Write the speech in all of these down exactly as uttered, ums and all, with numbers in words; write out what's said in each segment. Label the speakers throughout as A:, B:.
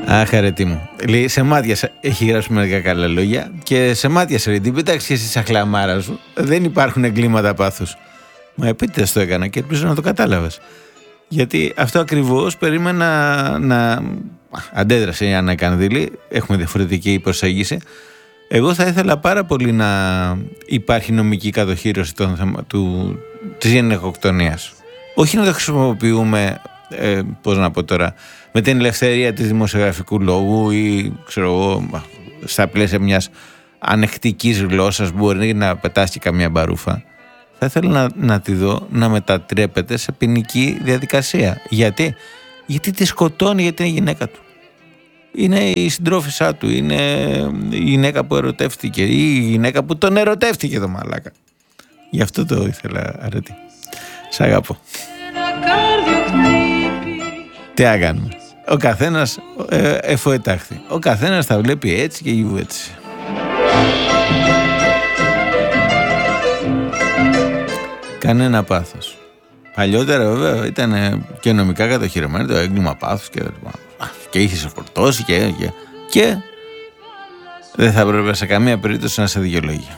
A: Αχ, αρετή μου. Λέει, σε μάτια έχει γράψει μερικά καλά λόγια και σε μάτια σε την πέταξε εσύ σαν χλαμάρα σου. Δεν υπάρχουν εγκλήματα πάθους. Μα επίτηδες το έκανα και ελπίζω να το κατάλαβες. Γιατί αυτό ακριβώς περίμενα να αντέδρασε η Άννα Κανδύλη. Έχουμε διαφορετική προσέγγιση. Εγώ θα ήθελα πάρα πολύ να υπάρχει νομική κατοχήρωση των, του, της γυναικοκτονίας. Όχι να το χρησιμοποιούμε, ε, πώς να πω τώρα, με την ελευθερία της δημοσιογραφικού λόγου ή ξέρω εγώ, στα πλαίσια μιας ανεκτικής γλώσσας που μπορεί να πετάσει καμία μπαρούφα. Θα ήθελα να, να τη δω να μετατρέπεται σε ποινική διαδικασία. Γιατί? Γιατί τη σκοτώνει, γιατί είναι η γυναίκα του. Είναι η συντρόφισσά του, είναι η γυναίκα που ερωτεύτηκε ή η γυναίκα που τον ερωτεύτηκε το μαλάκα. Γι' αυτό το ήθελα, αρετή. Σ' αγαπώ. Τι να κάνουμε. Ο καθένας ε, εφοετάχθη. Ο καθένας τα βλέπει έτσι και γιου έτσι. Κανένα πάθος. Παλιότερα βέβαια ήταν και νομικά κατοχυρωμένο το έγκλημα πάθους και, και είχε σε φορτώσει και, και, και δεν θα έπρεπε σε καμία περίπτωση να σε δικαιολογεί.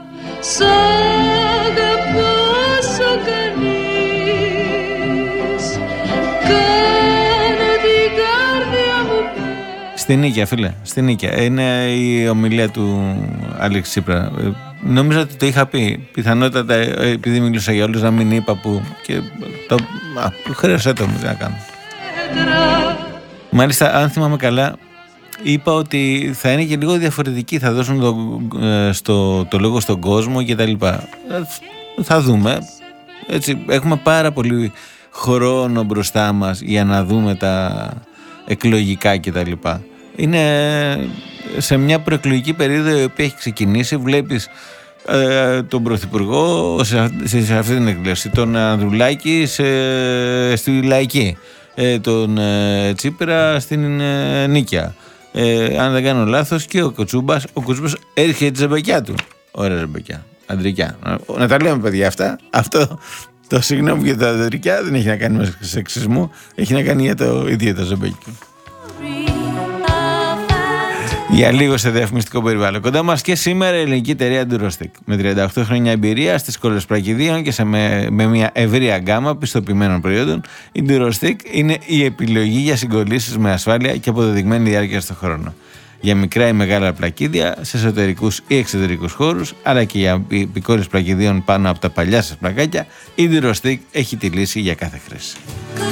A: Στην Νίκαια, φίλε, στην Νίκαια. Είναι η ομιλία του Αλέξη Τσίπρα. Νόμιζα ότι το είχα πει. Πιθανότατα, επειδή μιλούσα για όλους, να μην είπα που. Και το. Α, χρέωσέ το μου, τι να κάνω. Μάλιστα, αν θυμάμαι καλά, είπα ότι θα είναι και λίγο διαφορετική. Θα δώσουν το, στο, το λόγο στον κόσμο κτλ. Θα δούμε. Έτσι, έχουμε πάρα πολύ χρόνο μπροστά μας για να δούμε τα εκλογικά κτλ. Είναι σε μια προεκλογική περίοδο η οποία έχει ξεκινήσει. Βλέπεις ε, τον Πρωθυπουργό σε, σε, σε αυτή την εκδήλωση, τον Ανδρουλάκη σε, στη Λαϊκή, ε, τον ε, Τσίπρα στην ε, Νίκαια, ε, αν δεν κάνω λάθος, και ο Κοτσούμπας. Ο Κοτσούμπας έρχεται τη ζεμπεκιά του. Ωραία ζεμπεκιά, αντρικιά. Να τα λέμε, παιδιά, αυτά. Αυτό το συγγνώμη για τα αντρικιά δεν έχει να κάνει με σεξισμό, έχει να κάνει για το ίδιο το ζεμπεκί. Για λίγο σε διαφημιστικό περιβάλλον. Κοντά μας και σήμερα η ελληνική εταιρεία Durostic. Με τριάντα οκτώ χρόνια εμπειρία στις κόλλες πλακιδίων και σε με, με μια ευρεία γκάμα πιστοποιημένων προϊόντων, η Durostic είναι η επιλογή για συγκολλήσεις με ασφάλεια και αποδεδειγμένη διάρκεια στον χρόνο. Για μικρά ή μεγάλα πλακίδια, σε εσωτερικούς ή εξωτερικούς χώρους, αλλά και για πικόρες πλακιδίων πάνω από τα παλιά σας πλακάκια, η Durostic έχει τη λύση για κάθε χρήση.